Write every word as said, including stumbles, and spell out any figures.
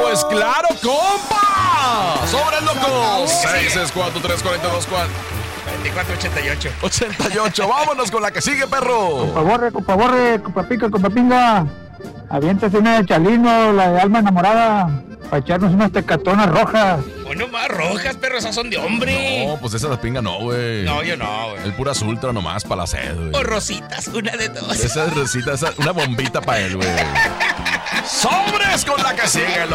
Pues claro, compa. Sobre el loco. seis seis cuatro tres cuatro dos cuatro veinticuatro ochenta y ocho. ochenta y ocho. Vámonos con la que sigue, perro. Compa borre, compa borre, compa pica, compa pinga. Aviéntase una de Chalino, la de Alma Enamorada, para echarnos unas tecatonas rojas. Bueno, más rojas, perro, esas son de hombre. No, pues esa de pinga no, güey. No, yo no, güey. El puras ultra nomás para la sed, güey. O rositas, una de dos. Esa es rosita, esa, una bombita para él, güey. Sobres con la que sigue, loco.